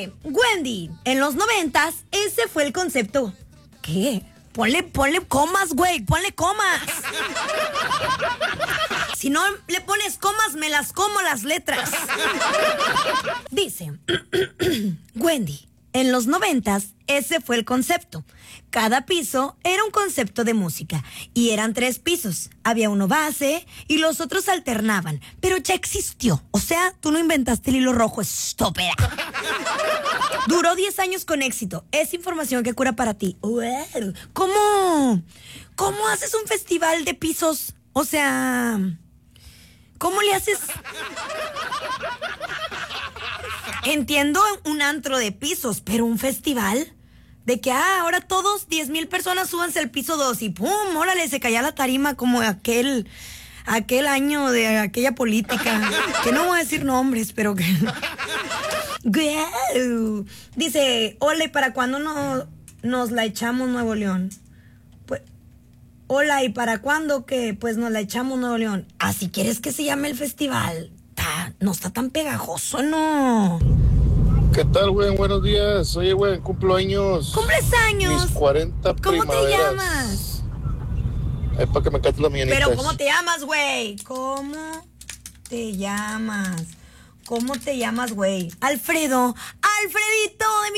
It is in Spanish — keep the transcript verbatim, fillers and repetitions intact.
Dice, Wendy, en los noventas, ese fue el concepto. ¿Qué? Ponle, ponle comas, güey, ponle comas. Si no le pones comas, me las como las letras. Dice, Wendy, en los noventas, ese fue el concepto. Cada piso era un concepto de música y eran tres pisos. Había uno base y los otros alternaban, pero ya existió. O sea, tú no inventaste el hilo rojo, estúpida. Duró diez años con éxito. Es información que cura para ti. ¿Cómo? ¿Cómo haces un festival de pisos? O sea, ¿cómo le haces? Entiendo un antro de pisos, pero un festival de que, ah, ahora todos, diez mil personas súbanse al piso dos y pum, órale, se caía la tarima como aquel, aquel año de aquella política, que no voy a decir nombres, pero que... Dice, hola, ¿y para cuándo no, nos la echamos Nuevo León? Pues, hola, ¿y para cuándo que pues nos la echamos Nuevo León? Ah, si quieres que se llame el festival, ta, no está tan pegajoso, ¿no? ¿Qué tal, güey? Buenos días. Oye, güey, cumplo años. ¿Cumples años? Mis cuarenta ¿Cómo primaveras. te llamas? Es para que me cantes la mañanita. Pero, ¿cómo te llamas, güey? ¿Cómo te llamas? ¿Cómo te llamas, güey? Alfredo. Alfredito de mi